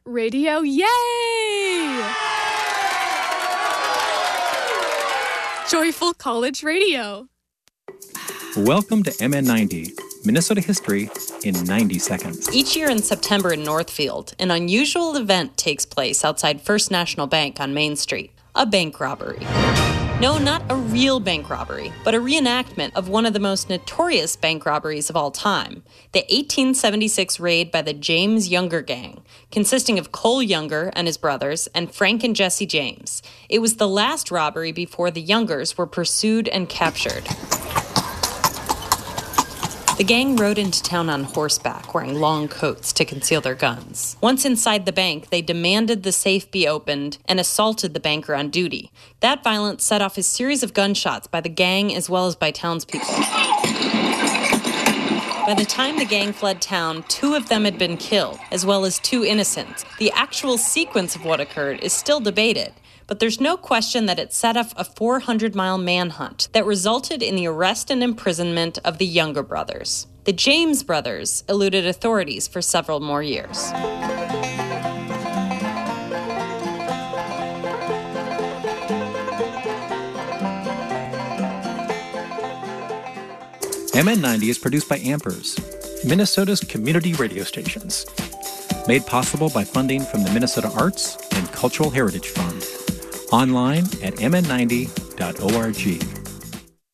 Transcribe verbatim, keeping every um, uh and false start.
Radio, yay! Joyful College Radio. Welcome to M N ninety, Minnesota history in ninety seconds. Each year in September in Northfield, an unusual event takes place outside First National Bank on Main Street, a bank robbery. No, not a real bank robbery, but a reenactment of one of the most notorious bank robberies of all time, the eighteen seventy-six raid by the James Younger Gang, consisting of Cole Younger and his brothers and Frank and Jesse James. It was the last robbery before the Youngers were pursued and captured. The gang rode into town on horseback, wearing long coats to conceal their guns. Once inside the bank, they demanded the safe be opened and assaulted the banker on duty. That violence set off a series of gunshots by the gang as well as by townspeople. By the time the gang fled town, two of them had been killed, as well as two innocents. The actual sequence of what occurred is still debated, but there's no question that it set off a four hundred mile manhunt that resulted in the arrest and imprisonment of the Younger brothers. The James brothers eluded authorities for several more years. M N ninety is produced by Ampers, Minnesota's community radio stations. Made possible by funding from the Minnesota Arts and Cultural Heritage Fund. Online at m n ninety dot org.